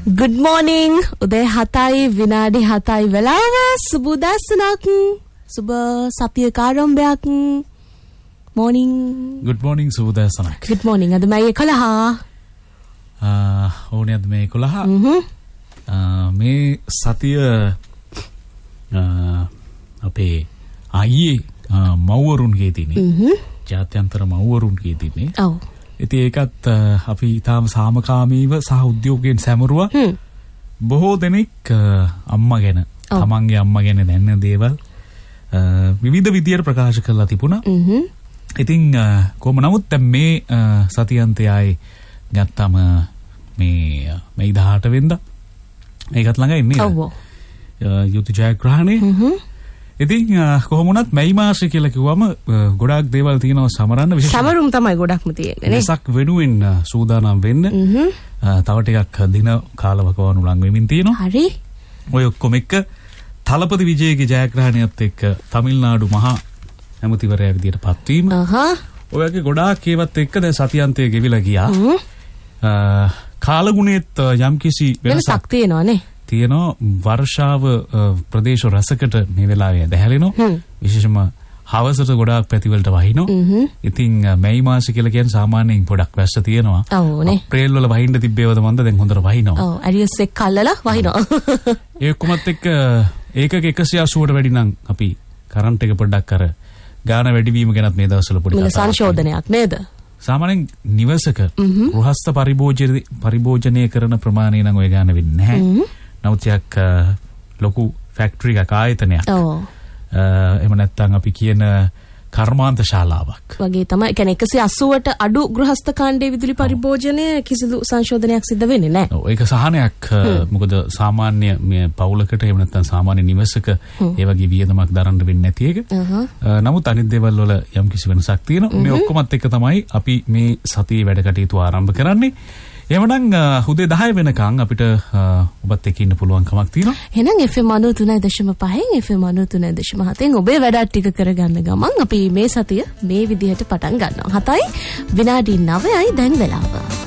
Good morning. උදේ 7යි විනාඩි 7යි වෙලාව. සුබ දසනක්. සුබ සතියක ආරම්භයක්. Morning. Good morning සුබ දසනක්. Good morning. අද මේ 11. ඕනේ අද මේ 11. මේ සතිය අපේ අයියේ මව්වරුන්ගේ තියෙන්නේ. ජාත්‍යන්තර මව්වරුන්ගේ තියෙන්නේ. ඔව්. ඉතින් ඒකත් අපි තාම සාමකාමීව සහ උද්‍යෝගයෙන් සැමරුවා. බොහෝ දෙනෙක් අම්මා ගැන, තමන්ගේ අම්මා ගැන දැනන දේවල් විවිධ විදියට ප්‍රකාශ කරලා තිබුණා. ඉතින් කොහොම නමුත් දැන් මේ සතියන්තයයි ගත්තම මේ 18 වෙනිදා ඒකත් ළඟ ඉන්නේ. ඔව්. යුතු ජයග්‍රහණය. ඉතින් කොහොම වුණත් මැයි මාසය කියලා කිව්වම ගොඩාක් දේවල් තියෙනවා සමරන්න. සමරුම් තමයි ගොඩක්ම තියෙන්නේ නේ. වෙසක් වෙනුවෙන් සූදානම් වෙන්න. තව ටිකක් දින කාලවකවානු ලඟ වෙමින් තියෙනවා. හරි. ඔය ඔක්කොම එක්ක තලපති විජේගේ ජයග්‍රහණයත් එක්ක තමිල්නාඩු මහා ඇමතිවරයා විදියට පත්වීම. ඔයගේ ගොඩාක් ඒවත් එක්ක දැන් සතියන්තය ගෙවිලා ගියා. කාලගුණෙත් යම්කිසි වෙනසක් තියෙනවා නේ. තියෙනවා. වර්ෂාව ප්‍රදේශ රසකට මේ වෙලාවේ දැහැලෙනවා. විශේෂම හවසට ගොඩාක් පැතිවලට වහිනවා. ඉතින් මැයි මාසෙ කියලා කියන්නේ සාමාන්‍යයෙන් පොඩක් වැස්ස තියෙනවා. ඔව්නේ. අප්‍රේල් වල වහින්න තිබ්බේවද මන්ද දැන් හොඳට වහිනවා. ඔව් ඇරියස් එක කල්ලලා වහිනවා. ඒ කොමත් එක්ක ඒකක 180ට වැඩි නම් අපි කරන්ට් එක පොඩ්ඩක් අර ගාන වැඩිවීම ගැනත් මේ දවස්වල පොඩි කතාවක් සංශෝධනයක් නේද? සාමාන්‍යයෙන් නිවසක ගෘහස්ත පරිභෝජනය කරන ප්‍රමාණය නම් ඔය ගාන වෙන්නේ නැහැ. නමුත් යක් ලොකු ෆැක්ටරි එකක් ආයතනයක්. ඔව්. එහෙම නැත්නම් අපි කියන කර්මාන්ත ශාලාවක් වගේ තමයි. ඒ කියන්නේ 180ට අඩු ගෘහස්ත කාණ්ඩයේ විදුලි පරිභෝජනය කිසිදු සංශෝධනයක් සිද්ධ වෙන්නේ නැහැ. ඔව් ඒක සහනයක්. මොකද සාමාන්‍ය මේ පවුලකට එහෙම නැත්නම් සාමාන්‍ය නිවසක ඒ වගේ වියදමක් දරන්න වෙන්නේ නැති එක. නමුත් අනිත් දේවල් වල යම්කිසි වෙනසක් තියෙනවා. මේ ඔක්කොමත් එක්ක තමයි අපි මේ සතියේ වැඩ කටයුතු ආරම්භ කරන්නේ. එහෙමනම් උදේ 10 වෙනකන් අපිට ඔබත් එක්ක ඉන්න පුළුවන් කමක් තියෙනවා. එහෙනම් FM 93.5 FM 93.7 ඔබේ වැඩ ටික කරගන්න ගමන් අපි මේ සතිය මේ විදිහට පටන් ගන්නවා. 7යි විනාඩි 9යි දැන් වෙලාව.